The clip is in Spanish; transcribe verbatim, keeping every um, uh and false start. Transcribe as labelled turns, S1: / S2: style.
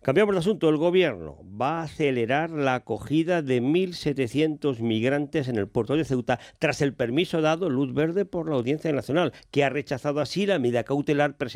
S1: Cambiamos de asunto. El Gobierno va a acelerar la acogida de mil setecientos migrantes en el puerto de Ceuta tras el permiso dado luz verde por la Audiencia Nacional, que ha rechazado así la medida cautelar presentada